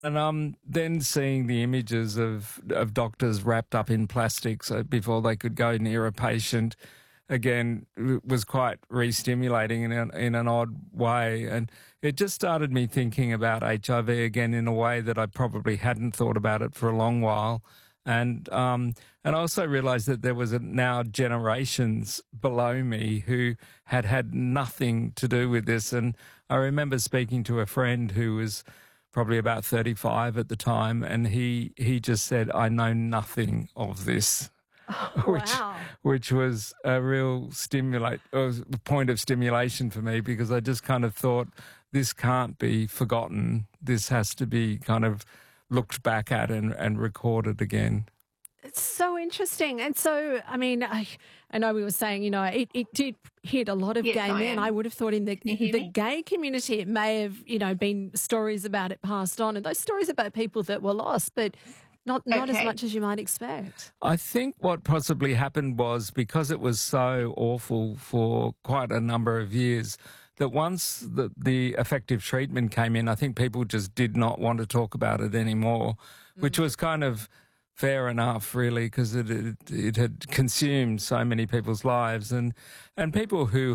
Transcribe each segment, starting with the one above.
And then seeing the images of doctors wrapped up in plastic so before they could go near a patient, again, was quite re-stimulating in an odd way. And it just started me thinking about HIV again in a way that I probably hadn't thought about it for a long while. And I also realised that there was now generations below me who had nothing to do with this. And I remember speaking to a friend who was probably about 35 at the time, and he just said, "I know nothing of this." Oh, which wow. which was a real point of stimulation for me, because I just kind of thought, this can't be forgotten. This has to be kind of looked back at and recorded again. It's so interesting. And so, I mean, I know we were saying, it did hit a lot of Yes, gay I men. am. I would have thought in the Can you hear me? gay community, it may have, been stories about it passed on, and those stories about people that were lost, but not as Okay. much as you might expect. I think what possibly happened was, because it was so awful for quite a number of years, that once the effective treatment came in, I think people just did not want to talk about it anymore, which was kind of fair enough, really, because it had consumed so many people's lives, and people who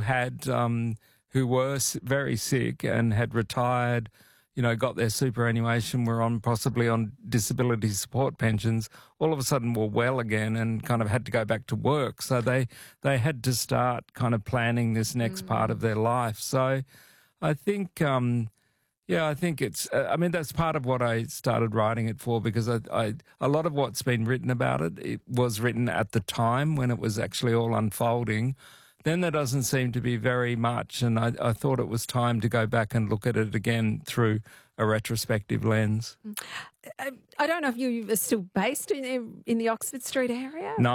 who were very sick and had retired, got their superannuation, were possibly on disability support pensions, all of a sudden were well again and kind of had to go back to work. So they had to start kind of planning this next part of their life. So I think, I think it's, that's part of what I started writing it for, because a lot of what's been written about it was written at the time when it was actually all unfolding. Then there doesn't seem to be very much, and I thought it was time to go back and look at it again through a retrospective lens. I don't know if you are still based in the Oxford Street area. No,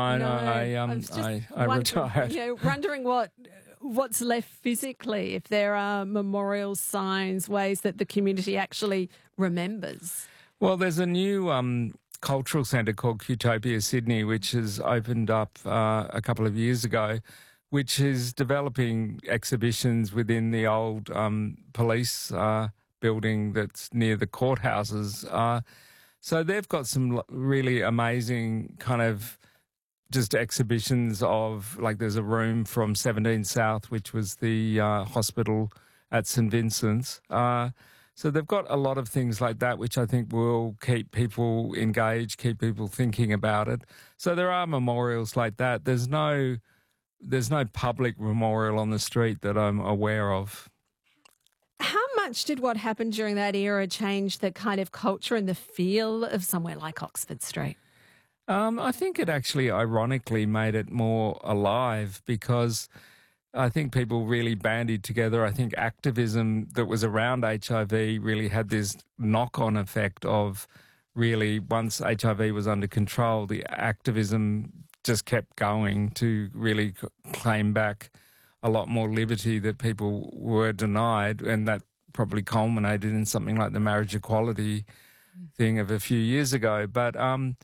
I retired. Wondering what's left physically, if there are memorials, signs, ways that the community actually remembers. Well, there's a new cultural centre called Qtopia Sydney, which has opened up a couple of years ago, which is developing exhibitions within the old police building that's near the courthouses. So they've got some really amazing kind of just exhibitions of, like, there's a room from 17 South, which was the hospital at St Vincent's. So they've got a lot of things like that, which I think will keep people engaged, keep people thinking about it. So there are memorials like that. There's no public memorial on the street that I'm aware of. How much did what happened during that era change the kind of culture and the feel of somewhere like Oxford Street? I think it actually ironically made it more alive, because I think people really bandied together. I think activism that was around HIV really had this knock-on effect of, really, once HIV was under control, the activism just kept going to really claim back a lot more liberty that people were denied, and that probably culminated in something like the marriage equality thing of a few years ago. But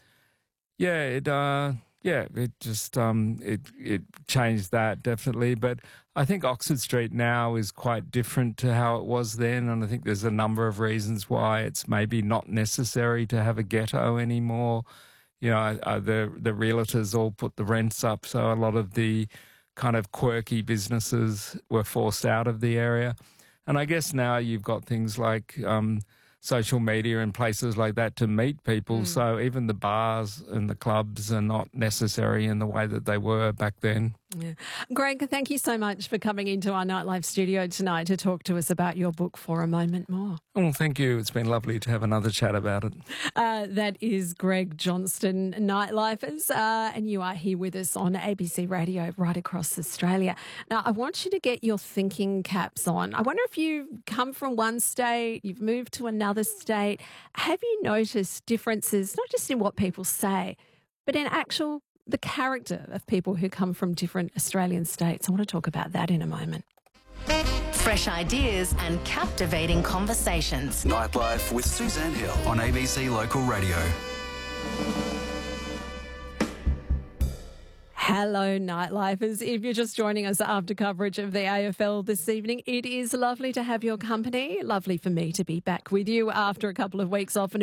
it changed that, definitely. But I think Oxford Street now is quite different to how it was then, and I think there's a number of reasons why it's maybe not necessary to have a ghetto anymore. The realtors all put the rents up, so a lot of the kind of quirky businesses were forced out of the area. And I guess now you've got things like social media and places like that to meet people. So even the bars and the clubs are not necessary in the way that they were back then. Yeah. Greg, thank you so much for coming into our Nightlife studio tonight to talk to us about your book, For a Moment More. Well, thank you. It's been lovely to have another chat about it. That is Greg Johnston, Nightlifers, and you are here with us on ABC Radio right across Australia. Now, I want you to get your thinking caps on. I wonder if you've come from one state, you've moved to another state. Have you noticed differences, not just in what people say, but in the character of people who come from different Australian states? I want to talk about that in a moment. Fresh ideas and captivating conversations. Nightlife with Suzanne Hill on ABC Local Radio. Hello, Nightlifers. If you're just joining us after coverage of the AFL this evening, it is lovely to have your company. Lovely for me to be back with you after a couple of weeks off.